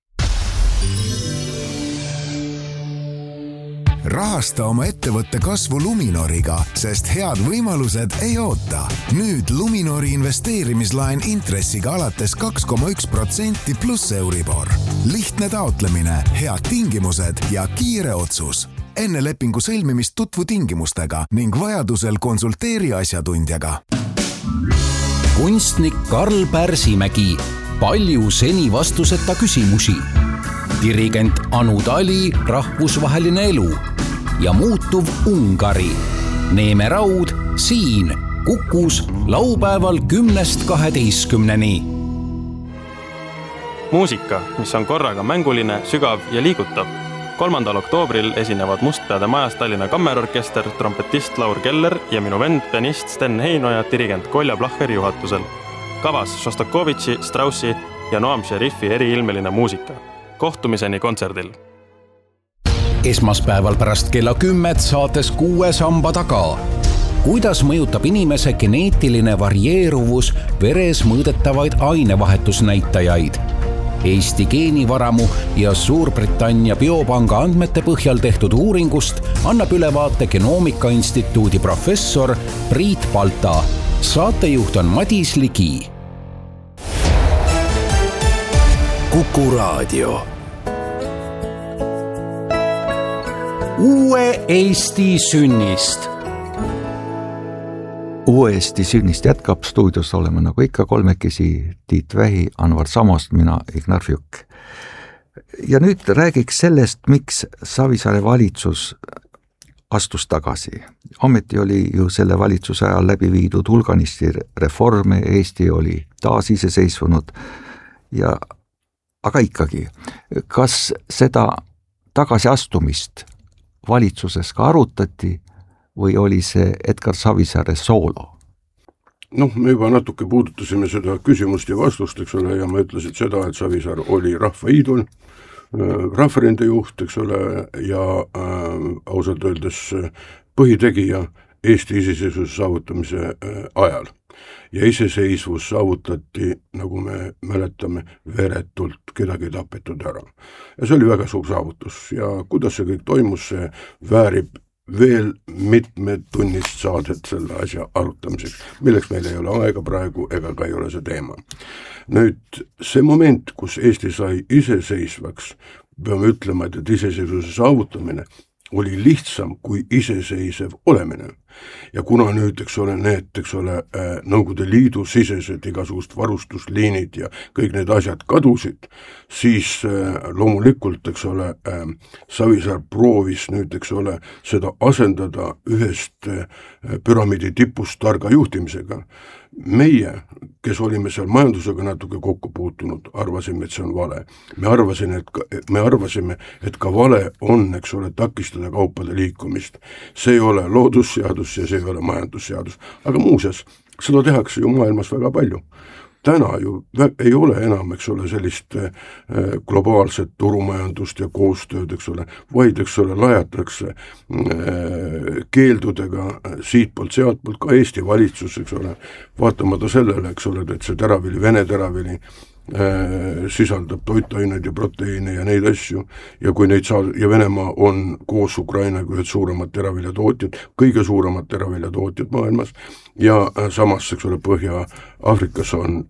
Rahasta oma ettevõtte kasvu Luminoriga, sest head võimalused ei oota. Nüüd Luminori investeerimislaen intressiga alates 2,1% pluss Euribor. Lihtne taotlemine, head tingimused ja kiire otsus. Enne lepingu sõlmimist tutvu tingimustega ning vajadusel konsulteeri asjatundjaga. Kunstnik Karl Pärsimägi. Palju seni vastuseta küsimusi. Dirigent Anu Tali, rahvusvaheline elu ja muutuv Ungari. Neeme Raud siin Kukus laupäeval 10-12. Muusika, mis on korraga mänguline, sügav ja liigutav. 3. oktoobril esinevad Mustpeade majas Tallinna Kammerorkester, trompetist Laur Keller ja minu vend, pianist Sten Heinoja, dirigent Kolja Plahher juhatusel. Kavas Šostakovitši, Straussi ja Noam Šerifi eriilmeline muusika. Kohtumiseni kontserdil. Esmaspäeval pärast kella 10 saates 6 samba taga. Kuidas mõjutab inimese geneetiline varieeruvus veres mõõdetavaid ainevahetusnäitajaid? Eesti geenivaramu ja Suurbritannia biopanga andmete põhjal tehtud uuringust annab ülevaate Genoomika Instituudi professor Priit Palta. Saatejuht on Madis Ligi. Kuku Raadio. Uue Eesti sünnist. Uue Eesti sünnist jätkab, stuudios oleme nagu ikka kolmekesi, Tiit Vähi, Anvar Samost, mina Ignar Fjuk. Ja nüüd räägiks sellest, miks Savisaare valitsus astus tagasi. Ometi oli ju selle valitsuse ajal läbi viidud hulganisti reforme, Eesti oli taas iseseisvunud ja aga ikkagi, kas seda tagasiastumist valitsuses ka arutati või oli see Edgar Savisaare soolo? Me juba natuke puudutasime seda küsimust ja vastust, eks ole, ja ma ütlesin seda, et Savisaar oli rahvaiidol, rahvarinde juht, eks ole, ja ausalt öeldes põhitegija Eesti iseseisvuse saavutamise ajal. Ja iseseisvus saavutati, nagu me mäletame, veretult, kedagi tapetud ära. Ja see oli väga suur saavutus ja kuidas see kõik toimus, see väärib veel mitmed tunnist saadet selle asja arutamiseks, milleks meil ei ole aega praegu ega ka ei ole see teema. Nüüd see moment, kus Eesti sai iseseisvaks, peame ütlema, et iseseisvuse saavutamine oli lihtsam kui iseseisev olemine. Ja kuna nüüd, eks ole, Nõukogude Liidu sisesed igasugust varustusliinid ja kõik need asjad kadusid, siis loomulikult, eks ole, Savisaar proovis nüüd, eks ole, seda asendada ühest püramiidi tipust targa juhtimisega. Meie, kes olime seal majandusega natuke kokku puutunud, arvasime, et see on vale. Me arvasime, et ka vale on, eks ole, takistada kaupade liikumist. See ei ole loodusseadus ja see ei ole majandusseadus. Aga muuseas, seda tehakse ju maailmas väga palju. Täna ju ei ole enam, eks ole, sellist globaalset turumajandust ja koostööd, eks ole, vaid, eks ole, lajatakse keeldudega siitpoolt, sealtpoolt, ka Eesti valitsus, eks ole, vaatamata sellele, eks ole, et see teravili, Vene teravili sisaldab toitained ja proteiine ja neid asju ja kui neid ja Venemaa on koos Ukrainaga ühed suuremad teraviljatootjad, kõige suuremad teraviljatootjad maailmas ja samas, eks ole, Põhja-Afrikas on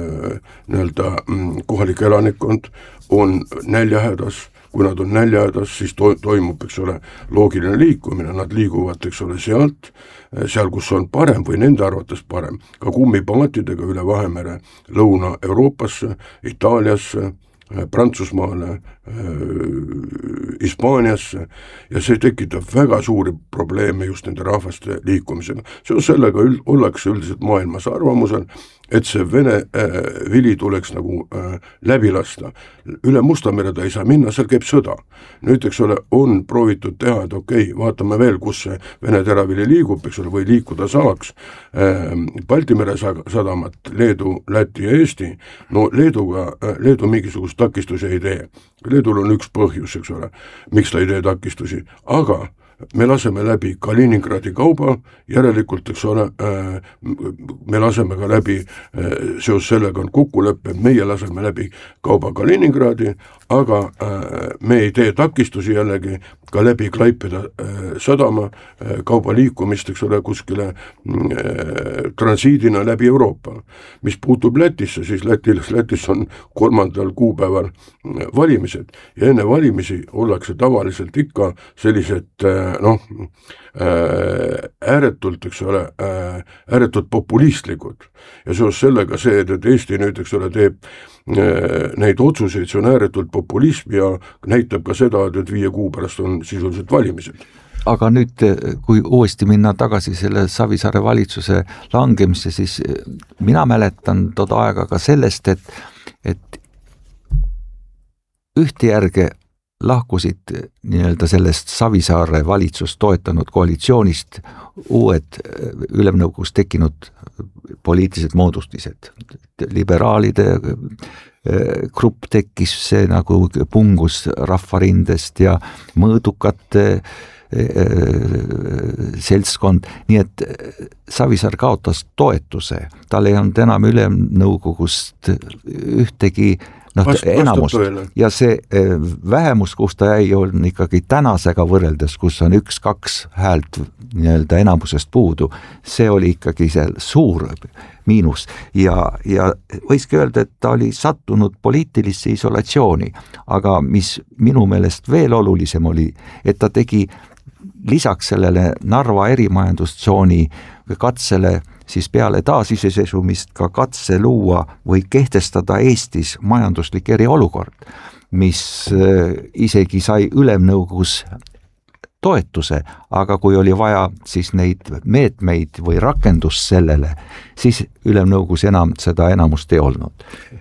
kohalik elanikkond on näljahädas, kui nad on näljahädas, siis toimub, eks ole, loogiline liikumine, nad liiguvad, eks ole, seal, kus on parem või nende arvates parem, ka kummipaatidega üle Vahemere Lõuna-Euroopasse, Itaaliasse, Prantsusmaale, Hispaaniasse ja see tekitab väga suuri probleeme just nende rahvaste liikumisega. Seos sellega ollakse üldiselt maailmas arvamusel, et see Vene vili tuleks nagu läbi lasta. Üle Musta mere ta ei saa minna, seal käib sõda. Nüüd, eks ole, on proovitud teha, et okei, vaatame veel, kus see Vene teravili liigub, eks ole, või liikuda saaks. Balti mere sadamat, Leedu, Läti ja Eesti, no Leedu mingisugust takistusi ei tee. Leedul on üks põhjus, eks ole, miks ta ei tee takistusi, aga me laseme läbi Kaliningradi kauba, järelikult, eks ole, me laseme ka läbi, seos sellega on kokkuleppe, meie laseme läbi kauba Kaliningradi, aga me ei tee takistusi jällegi ka läbi Klaipeda sadama kauba liikumist, eks ole, kuskile transiidina läbi Euroopa. Mis puutub Lätisse, siis Lätis on 3. kuupäeval valimised ja enne valimisi ollakse tavaliselt ikka sellised ääretult, eks ole, ääretult populistlikud ja seos sellega see, et Eesti nüüd, eks ole, teeb neid otsuseid, see on ääretult populism ja näitab ka seda, et 5 kuu pärast on sisuliselt valimised. Aga nüüd, kui uuesti minna tagasi selle Savisaare valitsuse langemisse, siis mina mäletan toda aega ka sellest, et ühte järge lahkusid nii-öelda sellest Savisaare valitsust toetanud koalitsioonist uued Ülemnõukogus tekkinud poliitilised moodustised. Liberaalide grupp tekkis, see nagu pungus rahvarindest ja mõõdukate seltskond, nii et Savisaar kaotas toetuse, tal ei olnud enam Ülemnõukogust ühtegi enamus ja see vähemus, kus ta jäi, on ikkagi tänasega võrreldes, kus on 1-2 häält nii-öelda enamusest puudu, see oli ikkagi seal suur miinus ja võiski öelda, et ta oli sattunud poliitilisse isolatsiooni, aga mis minu meelest veel olulisem oli, et ta tegi lisaks sellele Narva erimajandustsooni katsele siis peale taasiseseisvumist ka katse luua või kehtestada Eestis majanduslik eriolukord, mis isegi sai Ülemnõukogus toetuse, aga kui oli vaja siis neid meetmeid või rakendust sellele, siis Ülemnõukogus enam seda enamust ei olnud.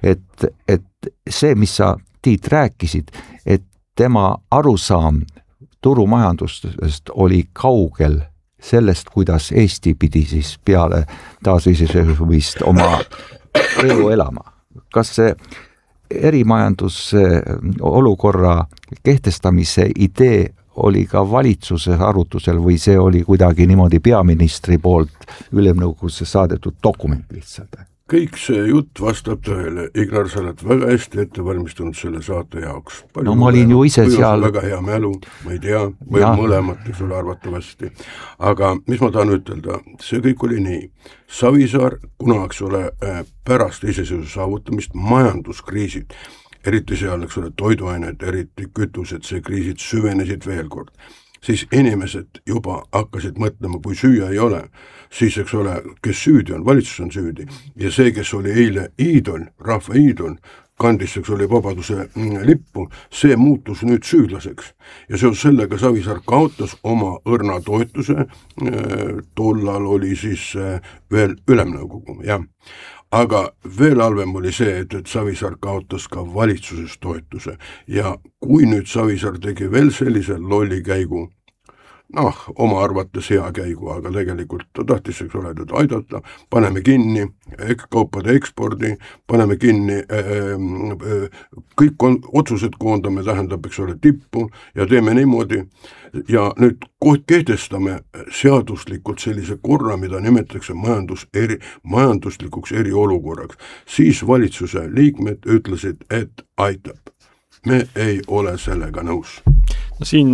Et see, mis sa, Tiit, rääkisid, et tema arusaam turumajandusest oli kaugel sellest, kuidas Eesti pidi siis peale taasiseseisvumist oma elu elama. Kas see erimajanduse olukorra kehtestamise idee oli ka valitsuses arutusel või see oli kuidagi niimoodi peaministri poolt Ülemnõukogusse saadetud dokument lihtsalt? Kõik see jutt vastab tõele. Ignar, sa oled väga hästi ette valmistunud selle saate jaoks. No ma olin ju ise seal. Väga hea mälu, ma ei tea, või mõlemat, eks ole, arvatavasti. Aga mis ma tahan ütelda, see kõik oli nii. Savisaar, kuna, eks ole, pärast iseseisvuse saavutamist majanduskriisid, eriti seal, eks ole, toiduained, eriti kütused, see kriisid süvenesid veel kord. Siis inimesed juba hakkasid mõtlema, kui süüa ei ole, siis, eks ole, kes süüdi on, valitsus on süüdi. Ja see, kes oli eile iidol, rahva iidol, kandis, eks oli vabaduse lippu, see muutus nüüd süüdlaseks. Ja seos sellega Savisaar kaotas oma õrna toetuse, tollal oli siis veel Ülemnõukogu, jah. Aga veel halvem oli see, et Savisaar kaotas ka valitsuses toetuse ja kui nüüd Savisaar tegi veel sellise lolli käigu, oma arvates hea käigu, aga tegelikult ta tahtis, eks ole, aidata, paneme kinni kaupade ekspordi, paneme kinni kõik otsused koondame, tähendab, eks ole, tippu ja teeme niimoodi ja nüüd kehtestame seaduslikult sellise korra, mida nimetatakse majanduslikuks eriolukorraks. Siis valitsuse liikmed ütlesid, et aitab. Me ei ole sellega nõus. Siin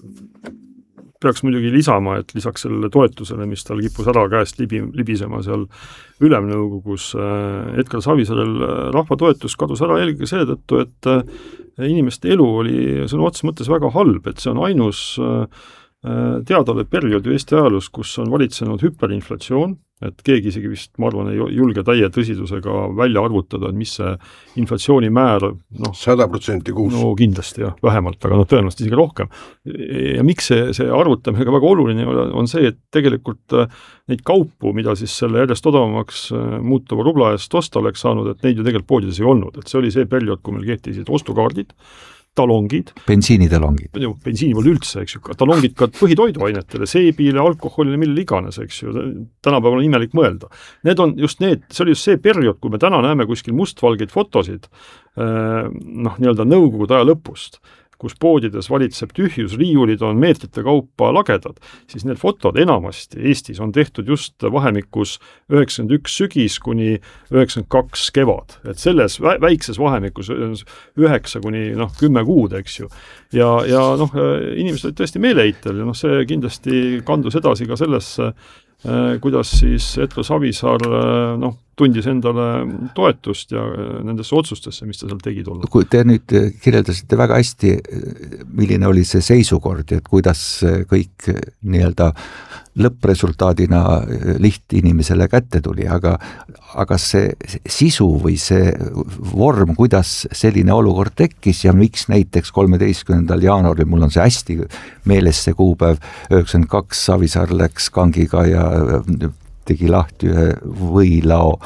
peaks muidugi lisama, et lisaks sellele toetusele, mis tal kippus ära käest libisema seal Ülemnõukogus, Edgar Savisaarel rahva toetus kadus ära eelkõige seetõttu, et inimeste elu oli sõna otseses mõttes väga halb, et see on ainus teadaolev periood Eesti ajaloos, kus on valitsenud hüperinflatsioon, et keegi isegi vist, ma arvan, ei julge täie tõsidusega välja arvutada, et mis see inflatsioonimäär, 100% kuus. No kindlasti jah, vähemalt, aga tõenäoliselt isegi rohkem. Ja miks see arvutamisega väga oluline on see, et tegelikult neid kaupu, mida siis selle järjest odavamaks muutuva rubla eest osta oleks saanud, et neid ju tegelikult poodides ei olnud, et see oli see periood, kui meil kehtisid ostukaardid, talongid. Bensiinitalongid. Bensiini pole üldse, eks ju, talongid ka põhitoiduainetele, seebile, alkoholile, mille iganes, eks ju, tänapäeval on imelik mõelda. Need on just see oli just see periood, kui me täna näeme kuskil mustvalgeid fotosid, nii-öelda nõukogude aja lõpust, kus poodides valitseb tühjus, riiulid on meetrite kaupa lagedad, siis need fotod enamasti Eestis on tehtud just vahemikus 91 sügis kuni 92 kevad. Et selles väikses vahemikus 9 kuni 10 kuud, eks ju. Ja inimesed olid tõesti meeleheitel ja see kindlasti kandus edasi ka sellesse, kuidas siis Edgar Savisaar tundis endale toetust ja nendesse otsustesse, mis ta seal tegi tolle. Kui te nüüd kirjeldasite väga hästi, milline oli see seisukord, et kuidas kõik nii-öelda lõppresultaadina lihtinimesele kätte tuli, aga see sisu või see vorm, kuidas selline olukord tekkis ja miks näiteks 13. jaanuaril, mul on see hästi meeles see kuupäev, 92 Savisaar läks kangiga ja tegi lahti ühe võilao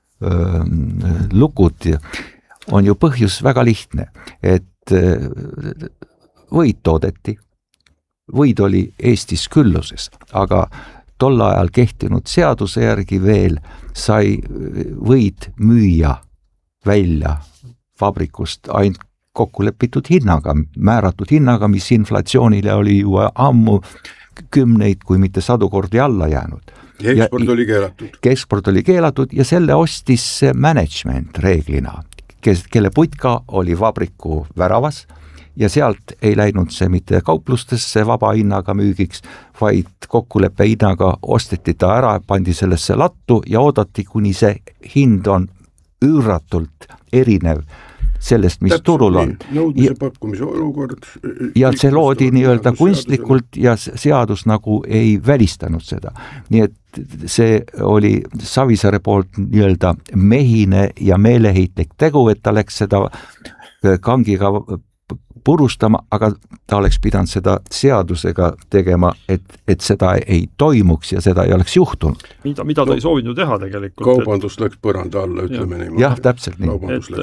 lukud, on ju põhjus väga lihtne, et võid toodeti. Võid oli Eestis külluses, aga tol ajal kehtinud seaduse järgi veel sai võid müüa välja vabrikust ainult kokkulepitud hinnaga, määratud hinnaga, mis inflatsioonile oli ju ammu 10, kui mitte 100 kordi alla jäänud. Eksport oli keelatud. Eksport oli keelatud ja selle ostis management reeglina, kelle putka oli vabriku väravas ja sealt ei läinud see mitte kauplustesse vaba hinnaga müügiks, vaid kokkuleppe hinnaga osteti ta ära, pandi sellesse lattu ja oodati, kuni see hind on üüratult erinev sellest, mis täpselt turul on. Nõudmise pakkumise olukord. Ja see loodi nii-öelda kunstlikult ja seadus nagu ei välistanud seda. Nii et see oli Savisaare poolt nii-öelda mehine ja meeleheitlik tegu, et ta läks seda kangiga purustama, aga ta oleks pidanud seda seadusega tegema, et seda ei toimuks ja seda ei oleks juhtunud. Mida ta ei soovinud teha tegelikult? Kaubandus läks põranda alla, ütleme niimoodi. Jah, täpselt nii.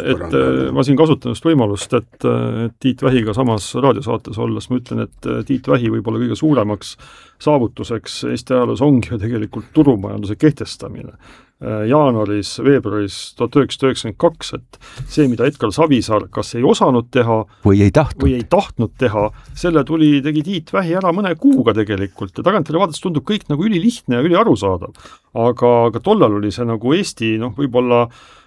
Ma siin kasutan just võimalust, et Tiit Vähiga samas raadiosaates olles ma ütlen, et Tiit Vähi võib-olla kõige suuremaks saavutuseks Eesti ajaloos ongi ju tegelikult turumajanduse kehtestamine. Jaanuaris, veebruaris 1992, et see, mida Edgar Savisaar kas ei osanud teha või ei tahtnud teha, selle tegi Tiit Vähi ära mõne kuuga tegelikult ja tagantjärele vaadates tundub kõik nagu ülilihtne ja üliarusaadav. Aga tollal oli see nagu Eesti, võib-olla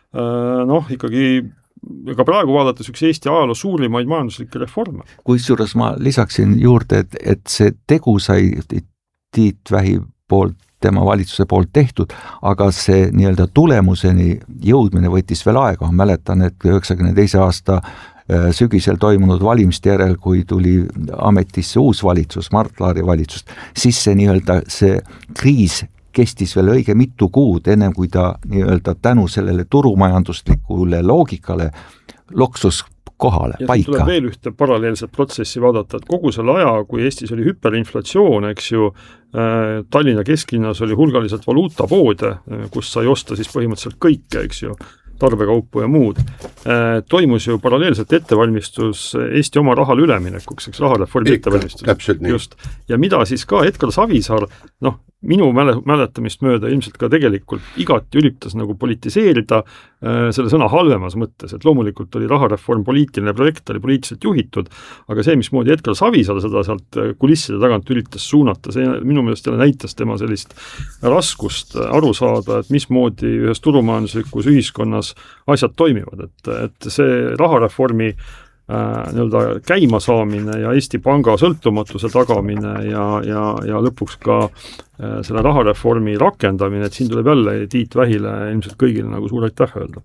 ikkagi ka praegu vaadates üks Eesti ajaloo suurimaid majanduslikke reforme. Kusjuures ma lisaksin juurde, et see tegu sai Tiit Vähi poolt tema valitsuse poolt tehtud, aga see nii-öelda tulemuseni jõudmine võttis veel aega. Mäletan, et 92. aasta sügisel toimunud valimiste järel, kui tuli ametisse uus valitsus, Mart Laari valitsus, siis see nii-öelda see kriis kestis veel õige mitu kuud, ennem kui ta nii-öelda tänu sellele turumajanduslikule loogikale loksus kohale, ja paika. Tuleb veel ühte paralleelset protsessi vaadata, et kogu selle aja, kui Eestis oli hüperinflatsioon, eks ju, Tallinna kesklinnas oli hulgaliselt valuutapoode, kus sai osta siis põhimõtteliselt kõike, eks ju, tarbekaupu ja muud. Toimus ju paralleelselt ettevalmistus Eesti oma rahale üleminekuks, eks rahareformi ettevalmistus. Täpselt nii. Just. Ja mida siis ka Edgar Savisaar, minu mäletamist mööda ilmselt ka tegelikult igati üritas nagu politiseerida selle sõna halvemas mõttes, et loomulikult oli rahareform poliitiline projekt, oli poliitiliselt juhitud, aga see, mismoodi Edgar Savisaar seda sealt kulisside tagant üritas suunata, see minu meelest näitas tema sellist raskust aru saada, et mismoodi ühes turumajanduslikus ühiskonnas asjad toimivad, et see rahareformi nii-öelda käimasaamine ja Eesti Panga sõltumatuse tagamine ja lõpuks ka selle rahareformi rakendamine, et siin tuleb jälle Tiit Vähile ilmselt kõigile nagu suur aitäh öelda.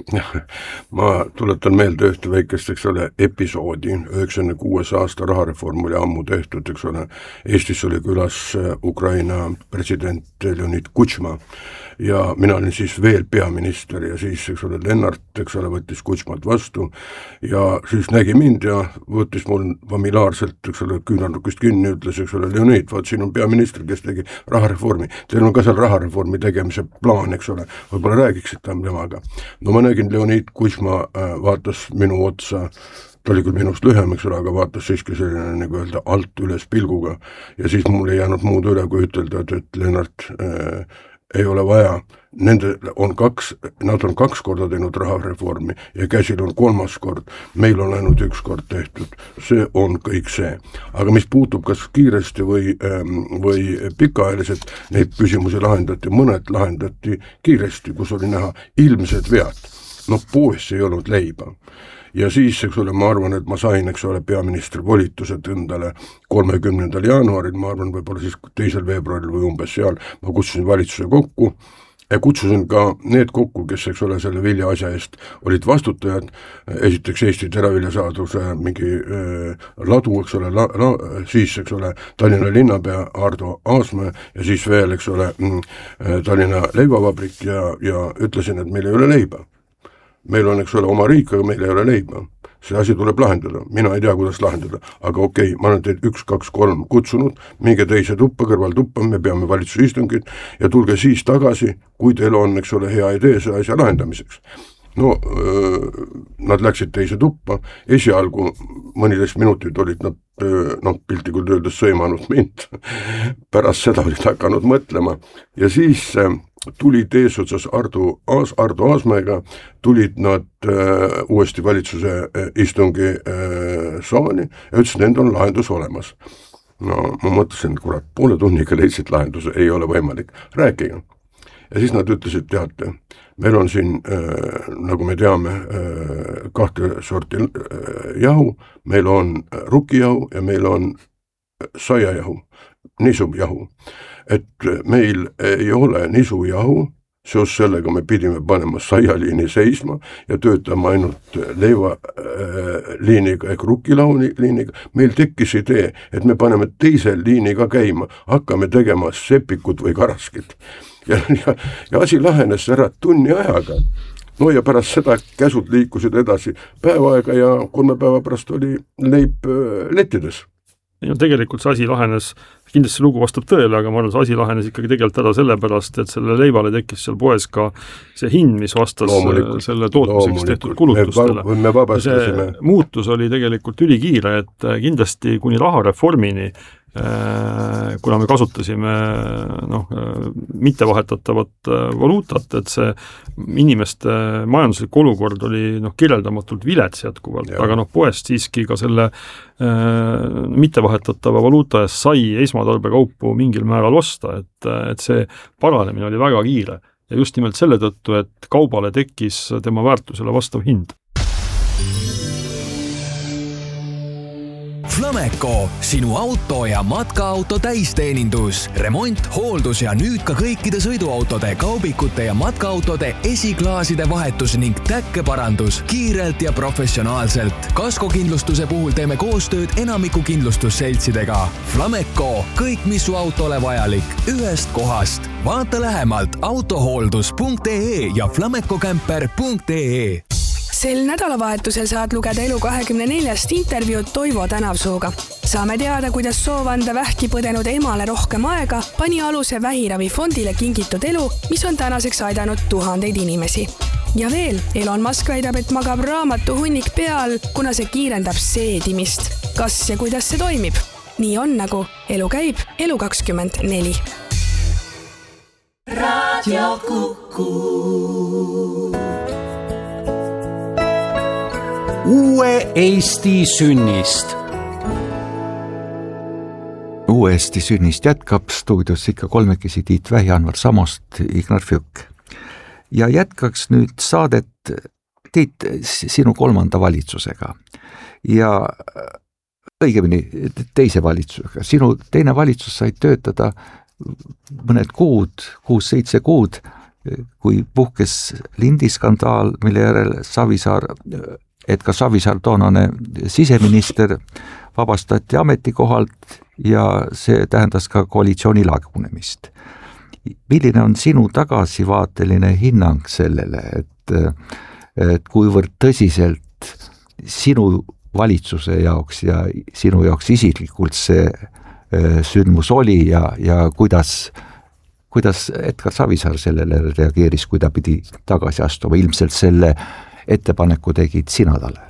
Ma tuletan meelde ühte väikest, eks ole, episoodi. 96 aasta rahareform oli ammu tehtud, eks ole. Eestis oli külas Ukraina president Leonid Kutšma ja mina olin siis veel peaminister ja siis, eks ole, Lennart, eks ole, võttis Kutšmat vastu ja siis nägi mind ja võttis mul familiaarselt, eks ole, küünarnukist kinni, ütles, eks ole, Leonid, vaat siin on peaminister, kes tegi rahareformi. Teil on ka seal rahareformi tegemise plaan, eks ole, võib-olla räägiksid temaga. No ma nägin, Leonid Kutšma vaatas minu otsa, ta oli küll minust lühem, eks ole, aga vaatas siiski selline, nagu öelda, alt üles pilguga ja siis mul ei jäänud muud üle, kui ütelda, et Lennart ei ole vaja. Nad on 2 korda teinud rahareformi ja käsil on 3. kord. Meil on ainult 1 kord tehtud. See on kõik see. Aga mis puutub kas kiiresti või pikaajaliselt, neid küsimusi lahendati, mõned lahendati kiiresti, kus oli näha ilmsed vead. No poes ei olnud leiba. Ja siis, eks ole, ma arvan, et ma sain, eks ole, peaministri volitused endale 30. jaanuaril, ma arvan, võib-olla siis 2. veebruaril või umbes seal, ma kutsusin valitsuse kokku ja kutsusin ka need kokku, kes, eks ole, selle vilja asja eest olid vastutajad, esiteks Eesti teraviljasaaduse mingi ladu, eks ole, siis, eks ole, Tallinna linnapea Ardo Aasmäe ja siis veel, eks ole, Tallinna leivavabrik ja ütlesin, et meil ei ole leiba. Meil on, eks ole, oma riik, aga meil ei ole leiba. See asi tuleb lahendada. Mina ei tea, kuidas lahendada. Aga okei, ma olen teid 1, 2, 3 kutsunud, minge teise tuppa, kõrvaltuppa, me peame valitsuse istungid ja tulge siis tagasi, kui teil on, eks ole, hea idee see asja lahendamiseks. No, nad läksid teise tuppa, esialgu mõniteist minutit olid nad, piltlikult öeldes sõimanud mind. Pärast seda olid hakanud mõtlema ja siis tulid eesotsas Ardo Aasmäega, tulid nad uuesti valitsuse istungi saali ja ütlesid, et nende on lahendus olemas. No, ma mõtlesin, kurat, poole tunniga leidsid lahenduse, ei ole võimalik. Rääkige. Ja siis nad ütlesid, teate, meil on siin, nagu me teame, 2 sorti jahu, meil on rukijahu ja meil on saiajahu, nisujahu. Et meil ei ole nisujahu, seos sellega me pidime panema saialiini seisma ja töötama ainult leivaliiniga ehk rukilauniga. Meil tekkis idee, et me paneme teise liiniga käima, hakkame tegema sepikut või karaskit. Ja asi lahenes ära tunni ajaga. No ja pärast seda käsud liikusid edasi päev aega ja 3 päeva pärast oli leib lettides. Ja tegelikult see asi lahenes, kindlasti lugu vastab tõele, aga ma arvan, see asi lahenes ikkagi tegelikult ära sellepärast, et selle leivale tekkis seal poes ka see hind, mis vastas selle tootmiseks tehtud kulutustele. See muutus oli tegelikult ülikiire, et kindlasti kuni rahareformini, kuna me kasutasime mittevahetattavat valuutat, et see inimeste majanduslik olukord oli kirjeldamatult vilets jätkuvalt, aga poest siiski ka selle mittevahetatava valuuta eest sai esmatarbekaupu mingil määral osta, et see paranemine oli väga kiire ja just nimelt selle tõttu, et kaubale tekkis tema väärtusele vastav hind. Flameco, sinu auto ja matkaauto täisteenindus, remont, hooldus ja nüüd ka kõikide sõiduautode, kaubikute ja matkaautode esiklaaside vahetus ning täkkeparandus kiirelt ja professionaalselt. Kaskokindlustuse puhul teeme koostööd enamiku kindlustusseltsidega. Flameco, kõik mis su autole vajalik, ühest kohast. Vaata lähemalt autohooldus.ee ja flamecocamper.ee. Sel nädalavahetusel saad lugeda Elu24 intervjuud Toivo Tänavsooga. Saame teada, kuidas soov anda vähki põdenud emale rohkem aega pani aluse vähiravifondile kingitud elu, mis on tänaseks aidanud 1000 inimesi. Ja veel, Elon Musk väidab, et magab raamatu hunnik peal, kuna see kiirendab seedimist. Kas ja kuidas see toimib? Nii on, nagu elu käib, Elu24. Radio Kuku. Uue Eesti sünnist. Uue Eesti sünnist jätkab stuudios ikka kolmekesi Tiit Vähi, Anvar Samost, Ignar Fjuk. Ja jätkaks nüüd saadet, Tiit, sinu 3. valitsusega ja õigemini teise valitsusega. Sinu teine valitsus sai töötada mõned kuud, 6-7 kuud, kui puhkes lindiskandaal, mille järel Edgar Savisaar, toonane siseminister, vabastati ametikohalt ja see tähendas ka koalitsiooni lagunemist. Milline on sinu tagasivaateline hinnang sellele, et kuivõrd tõsiselt sinu valitsuse jaoks ja sinu jaoks isiklikult see sündmus oli ja kuidas Edgar Savisaar sellele reageeris, kui ta pidi tagasi astuma? Ilmselt selle ettepaneku tegid sina talle?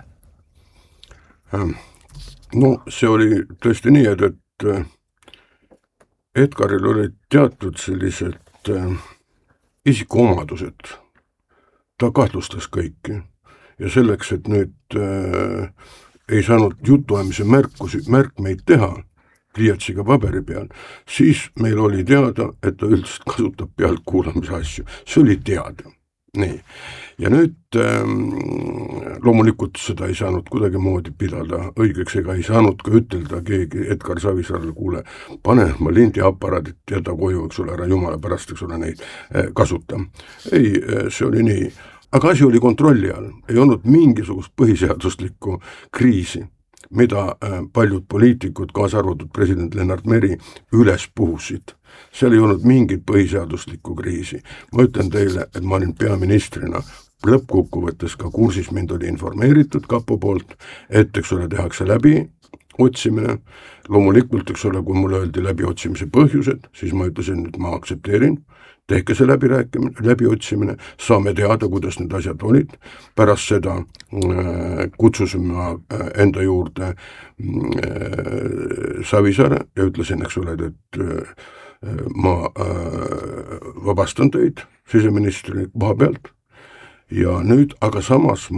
No see oli tõesti nii, et Edgaril olid teatud sellised isikuomadused. Ta kahtlustas kõiki ja selleks, et nüüd ei saanud jutuajamise märkmeid teha pliiatsiga paberi peal, siis meil oli teada, et ta üldiselt kasutab pealtkuulamise asju. See oli teada. Nii. Ja nüüd loomulikult seda ei saanud kuidagi moodi pidada õigeks ega ei saanud ka ütelda keegi Edgar Savisaarle, kuule, pane ma lindiaparaadit ja ta koju, eks ole, ära jumala pärast, eks ole, neid kasuta. Ei, see oli nii. Aga asi oli kontrolli all. Ei olnud mingisugust põhiseaduslikku kriisi, mida paljud poliitikud, kaasa arvatud president Lennart Meri, üles puhusid. Seal ei olnud mingit põhiseaduslikku kriisi. Ma ütlen teile, et ma olin peaministrina lõppkokkuvõttes ka kursis, mind oli informeeritud kapo poolt, et eks ole, tehakse läbi otsimine. Loomulikult, eks ole, kui mulle öeldi läbi otsimise põhjused, siis ma ütlesin, et ma aktsepteerin, tehke see läbi otsimine, saame teada, kuidas need asjad olid. Pärast seda kutsusime enda juurde Savisaare ja ütlesin, eks ole, et ma vabastan teid siseministri koha pealt ja nüüd, aga samas